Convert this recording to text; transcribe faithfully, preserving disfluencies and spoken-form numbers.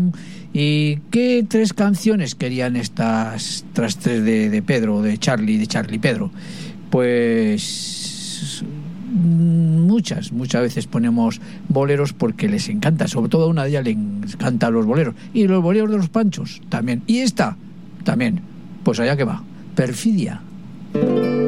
Juan, ¿y qué tres canciones querían estas tras tres de, de Pedro, de Charlie, de Charlie Pedro? Pues muchas, muchas veces ponemos boleros porque les encanta, sobre todo a una de ellas le encantan los boleros, y los boleros de los Panchos también, y esta también, pues allá que va, Perfidia.